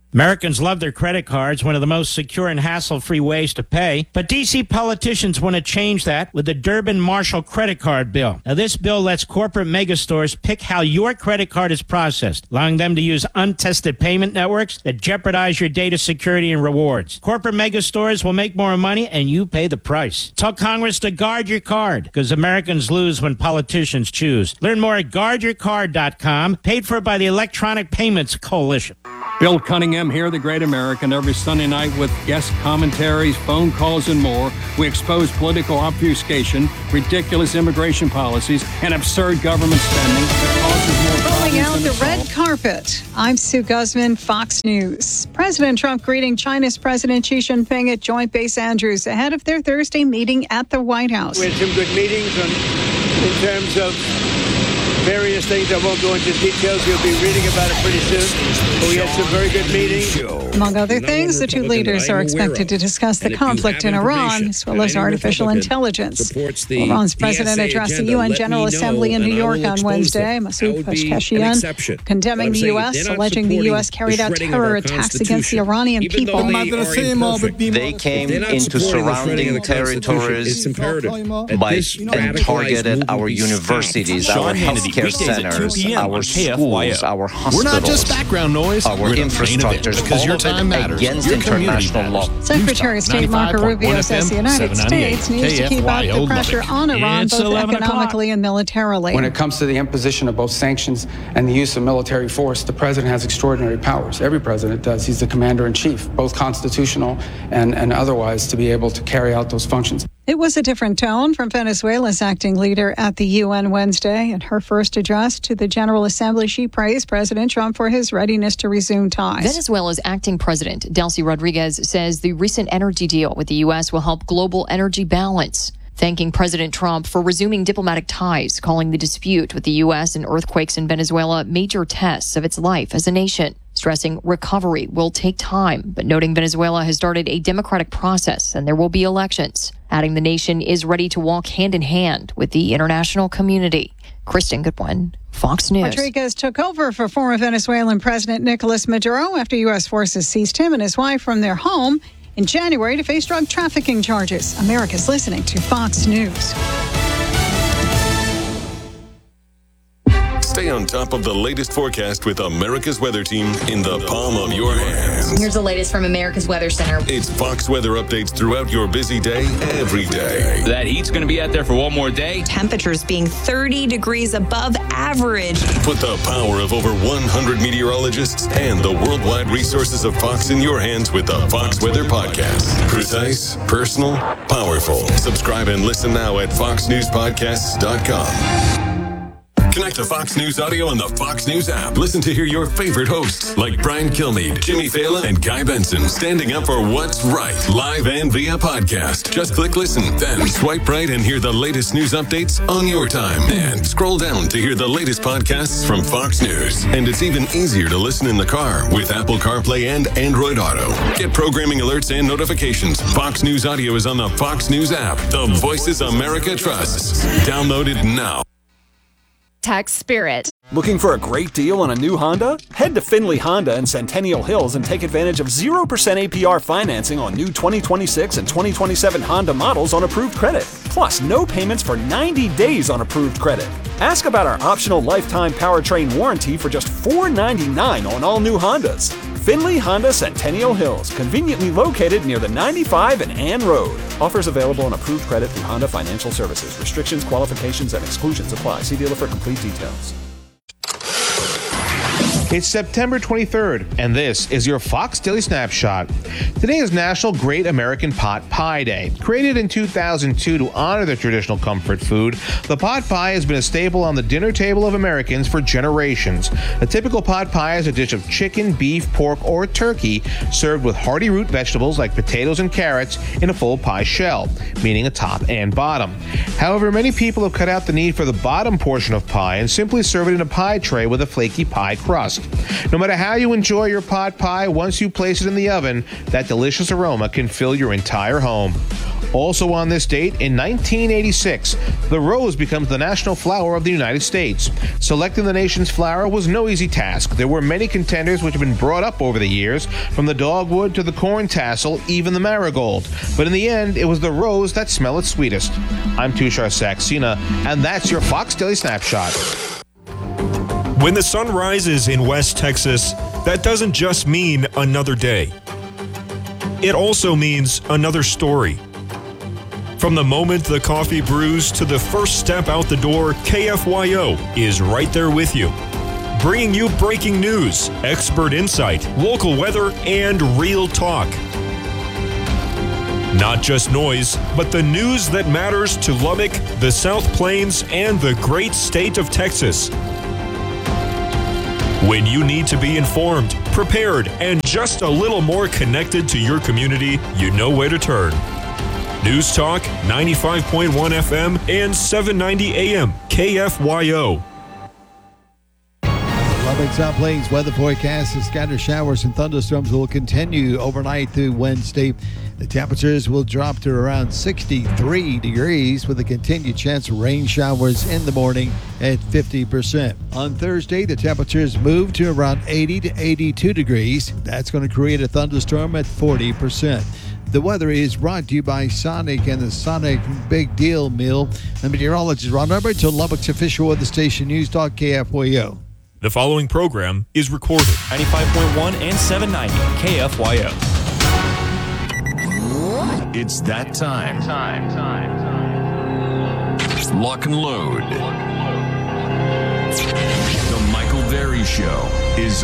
Americans love their credit cards, one of the most secure and hassle-free ways to pay. But D.C. politicians want to change that with the Durbin-Marshall credit card bill. Now, this bill lets corporate megastores pick how your credit card is processed, allowing them to use untested payment networks that jeopardize your data security and rewards. Corporate megastores will make more money, and you pay the price. Tell Congress to guard your card, because Americans lose when politicians choose. Learn more at guardyourcard.com, paid for by the Electronic Payments Coalition. Bill Cunningham here, the Great American, every Sunday night with guest commentaries, phone calls, and more. We expose political obfuscation, ridiculous immigration policies, and absurd government spending that causes more rolling out the red carpet. I'm Sue Guzman, Fox News. President Trump greeting China's President Xi Jinping at Joint Base Andrews ahead of their Thursday meeting at the White House. We had some good meetings in terms of various things. I won't go into details. You'll be reading about it pretty soon. But we had some very good meetings. Among other things, the two leaders are expected to discuss the conflict in Iran, as well as artificial intelligence. Iran's president addressed the UN General Assembly in New York on Wednesday. Masoud Pezeshkian condemning the U.S., alleging the U.S. carried out terror attacks against the Iranian people. They came into surrounding territories and targeted our universities, our healthcare centers, our schools, our hospitals. We're not just background noise. Our infrastructures, because your time matters. Against international law. Secretary of State Marco Rubio says the United States needs to keep up the pressure on Iran, both economically and militarily. When it comes to the imposition of both sanctions and the use of military force, the president has extraordinary powers. Every president does. He's the commander-in-chief, both constitutional and otherwise, to be able to carry out those functions. It was a different tone from Venezuela's acting leader at the UN Wednesday. In her first address to the General Assembly, she praised President Trump for his readiness to resume ties. Venezuela's acting president, Delcy Rodriguez, says the recent energy deal with the U.S. will help global energy balance, thanking President Trump for resuming diplomatic ties, calling the dispute with the U.S. and earthquakes in Venezuela major tests of its life as a nation, stressing recovery will take time, but noting Venezuela has started a democratic process and there will be elections, adding the nation is ready to walk hand in hand with the international community. Kristen Goodwin, Fox News. Rodriguez took over for former Venezuelan President Nicolas Maduro after U.S. forces seized him and his wife from their home in January to face drug trafficking charges. America's listening to Fox News. Stay on top of the latest forecast with America's Weather Team in the palm of your hands. Here's the latest from America's Weather Center. It's Fox weather updates throughout your busy day, every day. That heat's going to be out there for one more day. Temperatures being 30 degrees above average. Put the power of over 100 meteorologists and the worldwide resources of Fox in your hands with the Fox Weather Podcast. Precise, personal, powerful. Subscribe and listen now at foxnewspodcasts.com. Connect to Fox News Audio on the Fox News app. Listen to hear your favorite hosts like Brian Kilmeade, Jimmy Fallon, and Guy Benson standing up for what's right, live and via podcast. Just click listen, then swipe right and hear the latest news updates on your time. And scroll down to hear the latest podcasts from Fox News. And it's even easier to listen in the car with Apple CarPlay and Android Auto. Get programming alerts and notifications. Fox News Audio is on the Fox News app. The voices America trusts. Download it now. Tax Spirit. Looking for a great deal on a new Honda? Head to Findlay Honda in Centennial Hills and take advantage of 0% APR financing on new 2026 and 2027 Honda models on approved credit. Plus, no payments for 90 days on approved credit. Ask about our optional lifetime powertrain warranty for just $499 on all new Hondas. Findlay Honda Centennial Hills, conveniently located near the 95 and Ann Road. Offers available on approved credit through Honda Financial Services. Restrictions, qualifications, and exclusions apply. See dealer for complete details. It's September 23rd, and this is your Fox Daily Snapshot. Today is National Great American Pot Pie Day. Created in 2002 to honor the traditional comfort food, the pot pie has been a staple on the dinner table of Americans for generations. A typical pot pie is a dish of chicken, beef, pork, or turkey served with hearty root vegetables like potatoes and carrots in a full pie shell, meaning a top and bottom. However, many people have cut out the need for the bottom portion of pie and simply serve it in a pie tray with a flaky pie crust. taste. No matter how you enjoy your pot pie, once you place it in the oven, that delicious aroma can fill your entire home. Also on this date, in 1986, the rose becomes the national flower of the United States. Selecting the nation's flower was no easy task. There were many contenders which have been brought up over the years, from the dogwood to the corn tassel, even the marigold. But in the end, it was the rose that smelled its sweetest. I'm Tushar Saxena, and that's your Fox Daily Snapshot. When the sun rises in West Texas, that doesn't just mean another day. It also means another story. From the moment the coffee brews to the first step out the door, KFYO is right there with you. Bringing you breaking news, expert insight, local weather, and real talk. Not just noise, but the news that matters to Lubbock, the South Plains, and the great state of Texas. When you need to be informed, prepared, and just a little more connected to your community, you know where to turn. News Talk, 95.1 FM and 790 AM, KFYO. Lubbock South Plains weather forecast is scattered showers and thunderstorms will continue overnight through Wednesday. The temperatures will drop to around 63 degrees with a continued chance of rain showers in the morning at 50%. On Thursday, the temperatures move to around 80 to 82 degrees. That's going to create a thunderstorm at 40%. The weather is brought to you by Sonic and the Sonic Big Deal Meal. The meteorologist Ron Roberts to Lubbock's official weather station, News Talk KFYO. The following program is recorded. 95.1 and 790 KFYO. It's that time. Lock and load. The Michael Berry Show is